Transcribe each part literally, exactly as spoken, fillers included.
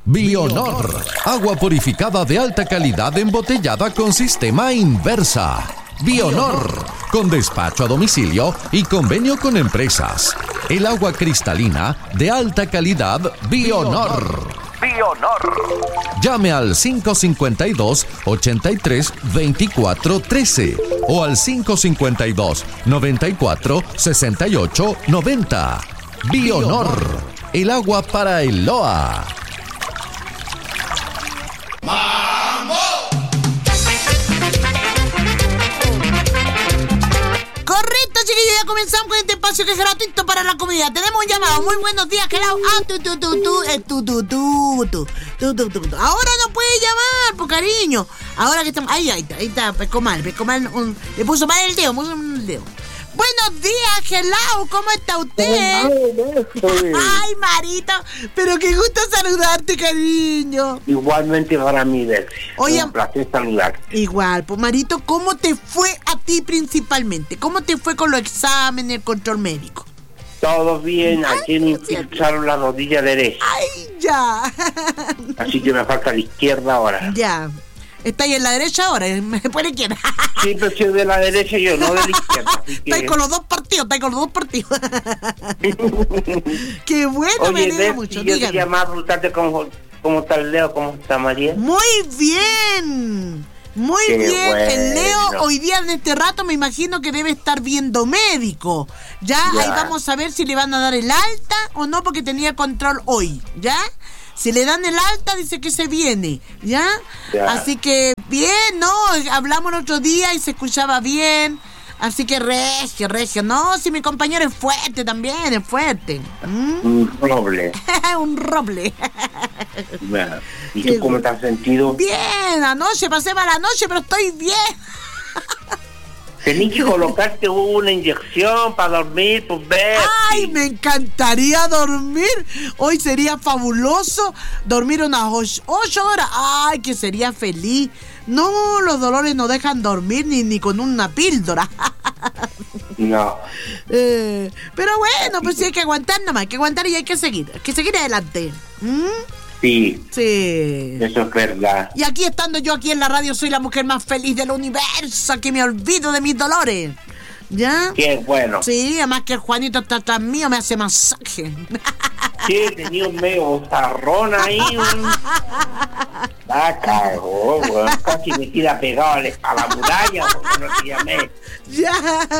Bionor, agua purificada de alta calidad embotellada con sistema inversa. Bionor, con despacho a domicilio y convenio con empresas. El agua cristalina de alta calidad Bionor. Bionor. Llame al cinco cinco dos, ochenta y tres, veinticuatro, trece o al cinco cinco dos, noventa y cuatro, sesenta y ocho, noventa. Bionor, el agua para el L O A. ¡Mambo! Correcto, chiquillos, ya comenzamos con este espacio que es gratuito para la comunidad. Tenemos un llamado. Muy buenos días, hello. Ah, tú, tú, tú, tú, eh, tú, tú, tú, tú, tú, tú, tú, tú. Ahora no puede llamar, por cariño. Ahora que estamos. Ahí, ahí está, ahí está, pescó mal, pescó mal. Un... Le puso mal el dedo, puso mal el dedo. Buenos días, hello, ¿cómo está usted? Ay, Marito, pero qué gusto saludarte, cariño. Igualmente para mí, Betsy. Oye, un placer saludarte. Igual, pues Marito, ¿cómo te fue a ti principalmente? ¿Cómo te fue con los exámenes, el control médico? Todo bien, Ay, aquí me infiltraron la rodilla derecha. Ay, ya. Así que me falta la izquierda ahora. Ya. ¿Está ahí en la derecha ahora? Después la izquierda. Sí, pero soy de la derecha yo, no de la izquierda. Así que... Está ahí con los dos partidos, está ahí con los dos partidos. Qué bueno. Oye, me alegro Betsy, mucho. yo Dígame. te llamaba a preguntarte cómo, cómo está el Leo, cómo está María. Muy bien. Muy Qué bien. bueno. El Leo hoy día en este rato me imagino que debe estar viendo médico. ¿Ya? Ya. Ahí vamos a ver si le van a dar el alta o no, porque tenía control hoy. ¿Ya? Si le dan el alta, dice que se viene, ¿ya? Ya. Así que, bien, ¿no? Hablamos el otro día y se escuchaba bien. Así que regio, regio. No, si mi compañero es fuerte también, es fuerte. ¿Mm? Un roble. Un roble. Bueno, ¿y Qué tú cómo te has sentido? Bien, anoche pasé mala noche, pero estoy bien. Tenés que colocarte una inyección para dormir, pues ver. Ay, me encantaría dormir. Hoy sería fabuloso dormir unas ocho, ocho horas. Ay, que sería feliz. No, los dolores no dejan dormir ni, ni con una píldora. No. Eh, pero bueno, pues sí hay que aguantar nomás, hay que aguantar y hay que seguir, hay que seguir adelante. ¿Mm? Sí, Sí. eso es verdad. Y aquí estando yo aquí en la radio soy la mujer más feliz del universo, que me olvido de mis dolores. ¿Ya? Qué bueno. Sí, además que el Juanito está atrás mío, me hace masaje. Sí, tenía un medio zarrón ahí. Un... La cagó, weón. Casi me queda pegado a la muralla porque no te llamé. Ya.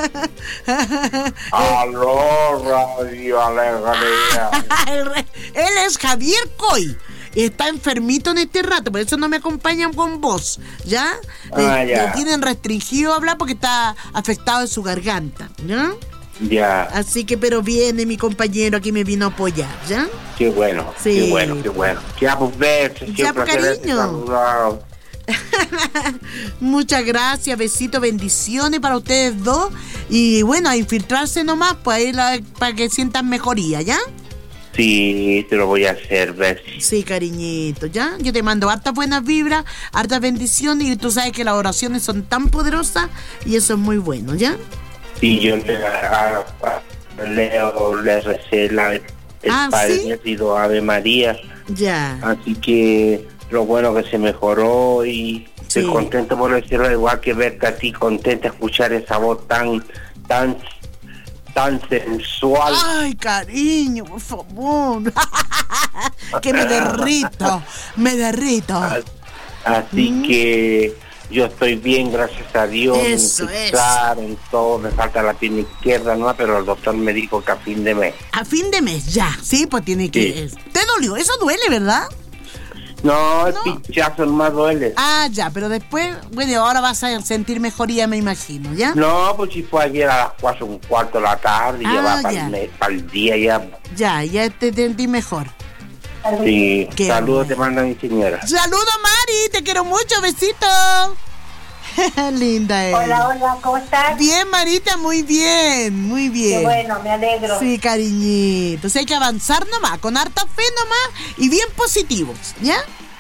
Aló, Radio Alegría. Él es Javier Coy. Está enfermito en este rato, por eso no me acompañan con vos, ¿ya? Ah, le, ya. le tienen restringido hablar porque está afectado en su garganta, ¿ya? Ya, Así que, pero viene mi compañero aquí me vino a apoyar, ¿ya? qué bueno, Sí. qué bueno, qué bueno. Ya, pues, ver, Ya, pues, siempre cariño. Muchas gracias, besitos, bendiciones para ustedes dos. Y bueno, a infiltrarse nomás, pues ahí la, para que sientan mejoría, ¿ya? Sí, te lo voy a hacer, ver. Sí, cariñito, ¿ya? Yo te mando hartas buenas vibras, hartas bendiciones, y tú sabes que las oraciones son tan poderosas y eso es muy bueno, ¿ya? Sí, yo le a, a, leo, le recé la, el Ah, Padre ¿sí? Nuestro, Ave María. Ya. Así que lo bueno que se mejoró y estoy Sí. contento por decirlo, igual que verte a ti, contenta escuchar esa voz tan, tan, tan sensual. Ay, cariño, por favor. Que me derrito, me derrito. Así Mm. que yo estoy bien, gracias a Dios. Eso, en pisar, en todo, me falta la pierna izquierda, ¿no? Pero el doctor me dijo que a fin de mes. A fin de mes, ya. Sí, pues tiene que... ¿Te dolió? Eso duele, ¿verdad? No, el No. pinchazo más duele. Ah, ya, pero después, bueno, ahora vas a sentir mejoría, me imagino, ¿ya? No, pues si fue ayer a las cuatro, un cuarto de la tarde, y Ah, ya va para ya. el, mes, para el día ya. Ya, ya te sentí mejor. Sí, Qué saludos bueno. te manda mi señora. Saludos, Mari, te quiero mucho, besitos. Linda es. Hola, hola, ¿cómo estás? Bien, Marita, muy bien, muy bien. Qué bueno, me alegro. Sí, cariñito. O sea, hay que avanzar nomás, con harta fe nomás y bien positivos, ¿ya?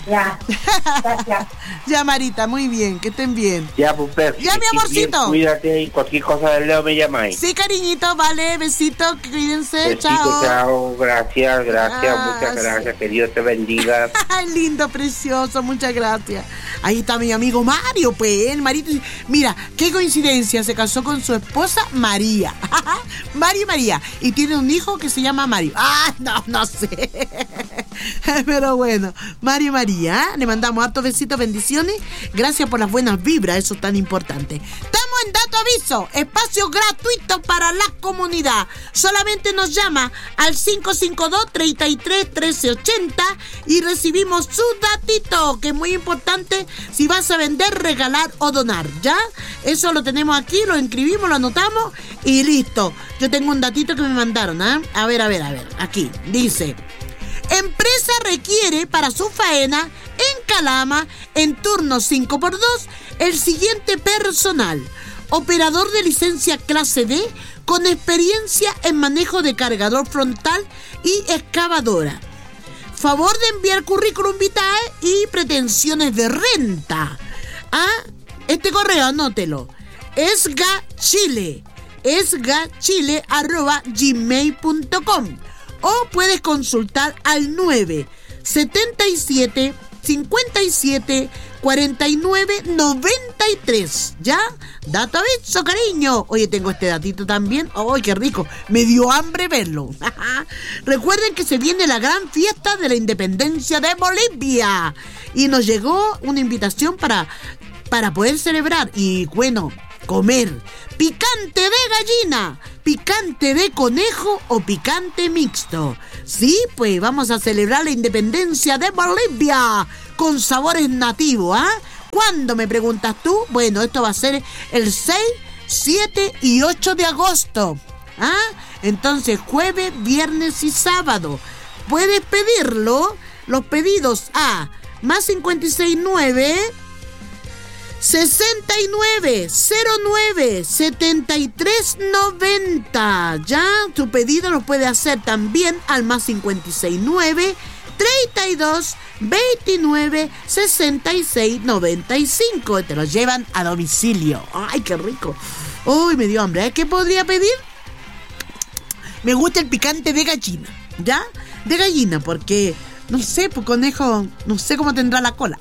Ya, gracias. Ya, Marita, muy bien, que estén bien. Ya, pues, Percy, Ya, mi que estés bien, amorcito. cuídate y cualquier cosa del Leo me llamáis. Sí, cariñito, vale, besito, cuídense, Besito, chao. chao, gracias, gracias, Ah, muchas sí. gracias, que Dios te bendiga. Ay, lindo, precioso, muchas gracias. Ahí está mi amigo Mario, pues, el Marito. Mira, qué coincidencia, se casó con su esposa María. Mario y María. Y tiene un hijo que se llama Mario. Ah, no, no sé. Pero bueno, Mario y María, ¿eh? Le mandamos hartos besitos, bendiciones. Gracias por las buenas vibras, eso es tan importante. Estamos en Dato Aviso, espacio gratuito para la comunidad. Solamente nos llama al cinco cinco dos, tres tres, uno tres ocho cero y recibimos su datito, que es muy importante si vas a vender, regalar o donar, ¿ya? Eso lo tenemos aquí, lo inscribimos, lo anotamos y listo. Yo tengo un datito que me mandaron, ¿ah? ¿eh? A ver, a ver, a ver, aquí dice: empresa requiere para su faena en Calama, en turno cinco por dos, el siguiente personal: operador de licencia clase D con experiencia en manejo de cargador frontal y excavadora. Favor de enviar currículum vitae y pretensiones de renta. Ah, este correo, anótelo: esgachile, esgachile arroba gmail punto com, o puedes consultar al nueve setenta y siete, cincuenta y siete, cuarenta y nueve, noventa y tres. ¿Ya? Dato aviso, cariño. Oye, tengo este datito también. ¡Ay, qué rico! Me dio hambre verlo. Recuerden que se viene la gran fiesta de la independencia de Bolivia. Y nos llegó una invitación para, para poder celebrar y, bueno, comer picante de gallina, picante de conejo o picante mixto. Sí, pues vamos a celebrar la independencia de Bolivia con sabores nativos, ¿ah? ¿eh? ¿Cuándo, me preguntas tú? Bueno, esto va a ser el seis, siete y ocho de agosto. ¿Ah? Entonces, jueves, viernes y sábado. Puedes pedirlo, los pedidos a más cincuenta y seis nueve, sesenta y nueve, cero nueve, setenta y tres noventa. Ya, tu pedido lo puede hacer también al más cincuenta y seis nueve, treinta y dos, veintinueve, sesenta y seis noventa y cinco. Te los llevan a domicilio. ¡Ay, qué rico! Uy, me dio hambre. ¿Eh? ¿Qué podría pedir? Me gusta el picante de gallina. ¿Ya? De gallina, porque no sé, pues conejo, no sé cómo tendrá la cola.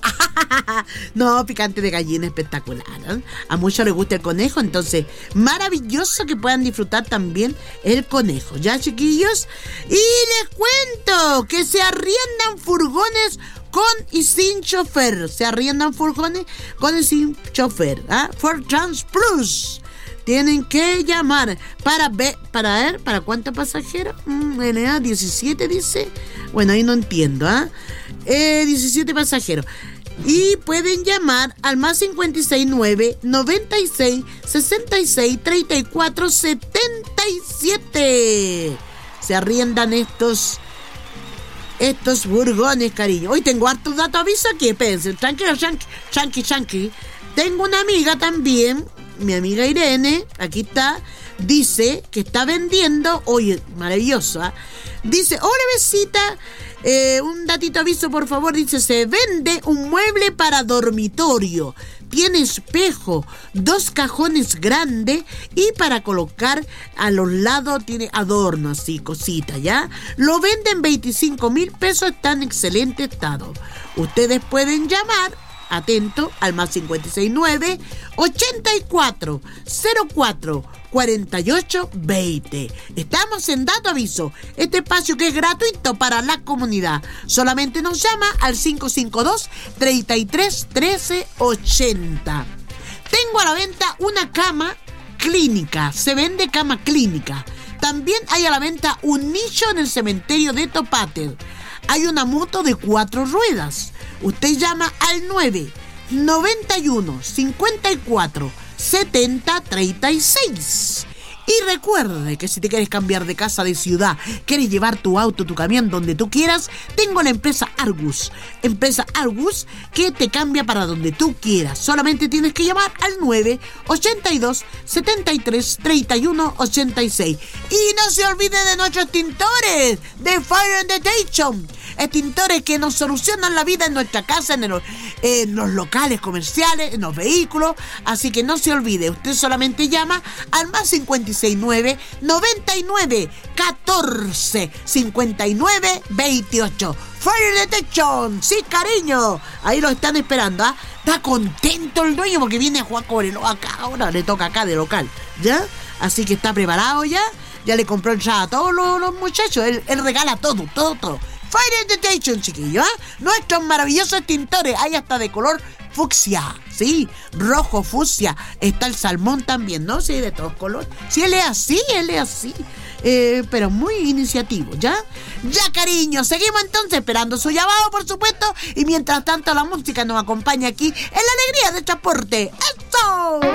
No, picante de gallina espectacular, ¿eh? A muchos les gusta el conejo, entonces maravilloso que puedan disfrutar también el conejo, ¿ya, chiquillos? Y les cuento que se arriendan furgones con y sin chofer. Se arriendan furgones con y sin chofer, ¿ah? ¿eh? Ford Trans Plus. Tienen que llamar para ver, para ver, ¿para cuántos pasajeros? Mm, N A diecisiete dice. Bueno, ahí no entiendo, ¿ah? ¿eh? Eh, diecisiete pasajeros. Y pueden llamar al más cincuenta y seis nueve, noventa y seis, sesenta y seis, treinta y cuatro, setenta y siete. Se arriendan estos estos furgones, cariño. Hoy tengo hartos datos aviso aquí, espérense. Tranquilo, tranqui, tranqui, tranqui. Tengo una amiga también, mi amiga Irene, aquí está, dice que está vendiendo, oye, maravilloso, ¿eh? Dice: hola, besita, eh, un datito aviso, por favor. Dice: se vende un mueble para dormitorio, tiene espejo, dos cajones grandes y para colocar a los lados tiene adornos, así, cositas, ¿ya? Lo venden veinticinco mil pesos, está en excelente estado. Ustedes pueden llamar, atento, al más cincuenta y seis nueve, ochenta y cuatro, cero cuatro, cuarenta y ocho, veinte. Estamos en Dato Aviso, este espacio que es gratuito para la comunidad. Solamente nos llama al cinco cinco dos, treinta y tres, trece, ochenta. Tengo a la venta una cama clínica, se vende cama clínica. También hay a la venta un nicho en el cementerio de Topater. Hay una moto de cuatro ruedas. Usted llama al nueve, noventa y uno, cincuenta y cuatro, setenta, treinta y seis. Y recuerde que si te quieres cambiar de casa, de ciudad, quieres llevar tu auto, tu camión donde tú quieras, tengo la empresa Argus. Empresa Argus que te cambia para donde tú quieras. Solamente tienes que llamar al nueve, ochenta y dos, setenta y tres, treinta y uno, ochenta y seis. Y no se olvide de nuestros tintores de Fire and Detection. extintores que nos solucionan la vida en nuestra casa, en, el, en los locales comerciales, en los vehículos. Así que no se olvide, usted solamente llama al más cincuenta y seis nueve, noventa y nueve, catorce, cincuenta y nueve, veintiocho. Fire Detection, sí, cariño. Ahí lo están esperando, ¿ah? ¿eh? Está contento el dueño porque viene a jugar Cobreloa acá. Ahora le toca acá de local, ¿ya? Así que está preparado ya. Ya le compró entrada a todos los, los muchachos. Él, él regala todo, todo, todo. Fire Detection, chiquillo, ¿ah? ¿eh? Nuestros maravillosos extintores. Hay hasta de color fucsia, sí, rojo, fucsia. Está el salmón también, ¿no? Sí, de todos colores. Sí, él es así, él es así. Eh, pero muy iniciativo, ¿ya? Ya, cariño, seguimos entonces esperando su llamado, por supuesto. Y mientras tanto la música nos acompaña aquí en la alegría del transporte. ¡Eso!